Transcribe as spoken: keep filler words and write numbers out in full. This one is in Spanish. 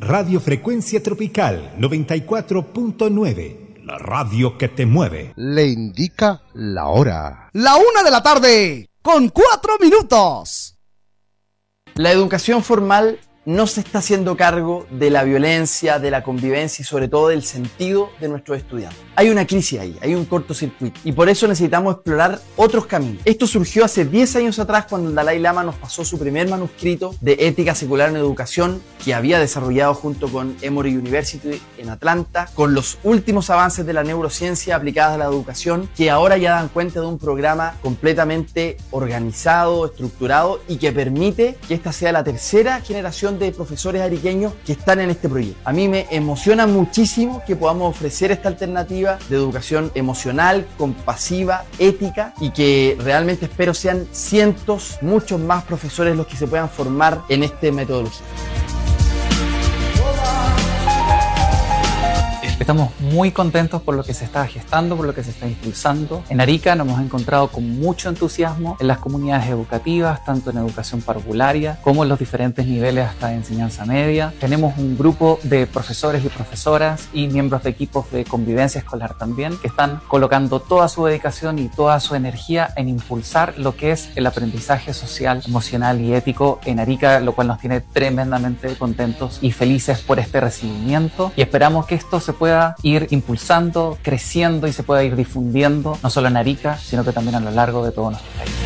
Radio Frecuencia Tropical noventa y cuatro punto nueve, la radio que te mueve. Le indica la hora. La una de la tarde, con cuatro minutos. La educación formal no se está haciendo cargo de la violencia, de la convivencia y sobre todo del sentido de nuestros estudiantes. Hay una crisis ahí, hay un cortocircuito y por eso necesitamos explorar otros caminos. Esto surgió hace diez años atrás cuando el Dalai Lama nos pasó su primer manuscrito de ética secular en educación que había desarrollado junto con Emory University en Atlanta, con los últimos avances de la neurociencia aplicadas a la educación que ahora ya dan cuenta de un programa completamente organizado, estructurado y que permite que esta sea la tercera generación de profesores ariqueños que están en este proyecto. A mí me emociona muchísimo que podamos ofrecer esta alternativa de educación emocional, compasiva, ética y que realmente espero sean cientos, muchos más profesores los que se puedan formar en esta metodología. Estamos muy contentos por lo que se está gestando, por lo que se está impulsando. En Arica nos hemos encontrado con mucho entusiasmo en las comunidades educativas, tanto en educación parvularia como en los diferentes niveles hasta enseñanza media. Tenemos un grupo de profesores y profesoras y miembros de equipos de convivencia escolar también que están colocando toda su dedicación y toda su energía en impulsar lo que es el aprendizaje social, emocional y ético en Arica, lo cual nos tiene tremendamente contentos y felices por este recibimiento y esperamos que esto se pueda ir impulsando, creciendo y se pueda ir difundiendo no solo en Arica, sino que también a lo largo de todo nuestro país.